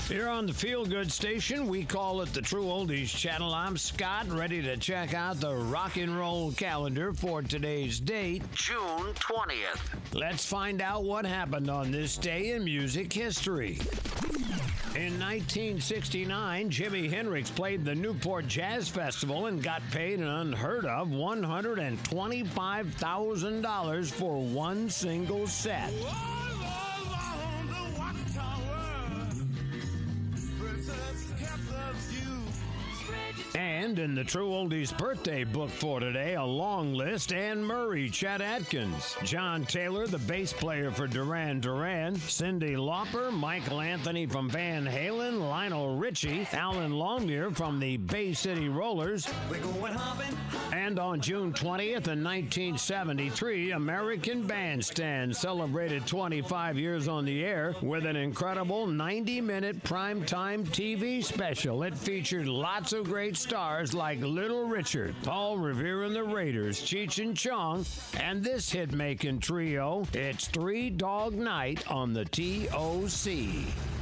Here on the Feel Good Station, we call it the True Oldies Channel. I'm Scott, ready to check out the rock and roll calendar for today's date, June 20th. Let's find out what happened on this day in music history. In 1969, Jimi Hendrix played the Newport Jazz Festival and got paid an unheard of $125,000 for one single set. And in the True Oldies birthday book for today, a long list: Anne Murray, Chet Atkins, John Taylor, the bass player for Duran Duran, Cyndi Lauper, Michael Anthony from Van Halen, Lionel Richie, Alan Longmuir from the Bay City Rollers. We're going hopping. And on June 20th in 1973, American Bandstand celebrated 25 years on the air with an incredible 90-minute primetime TV special. It featured lots of great stars like Little Richard, Paul Revere and the Raiders, Cheech and Chong, and this hit-making trio. It's Three Dog Night on the TOC.